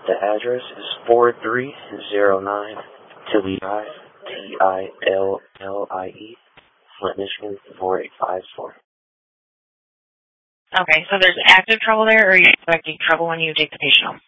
The address is 4309 Tillie Drive, Tillie, Flint, Michigan, 48554. Okay, so there's active trouble there, or are you expecting trouble when you take the patient home?